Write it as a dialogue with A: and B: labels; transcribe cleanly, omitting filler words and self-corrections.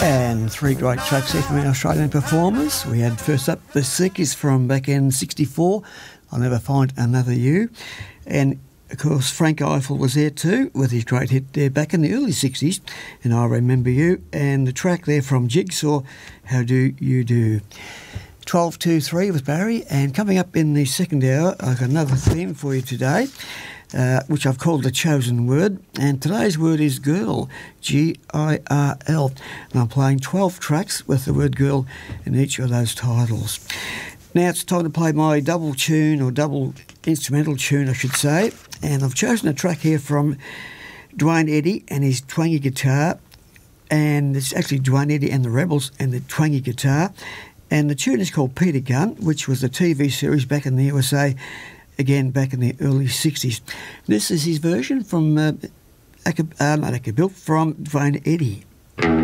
A: And three great tracks here from our Australian performers. We had first up the Seekers from back in '64, I'll Never Find Another You. And of course Frank Eiffel was there too with his great hit there back in the early '60s, and I Remember You. And the track there from Jigsaw, How Do You Do. 12-2-3 with Barry, and coming up in the second hour I've got another theme for you today, which I've called The Chosen Word, and today's word is girl, G-I-R-L, and I'm playing 12 tracks with the word girl in each of those titles. Now it's time to play my double tune, or double instrumental tune I should say, and I've chosen a track here from Duane Eddy and his twangy guitar, and it's actually Duane Eddy and the Rebels and the twangy guitar, and the tune is called Peter Gunn, which was a TV series back in the USA, again back in the early '60s. This is his version from from Duane Eddy.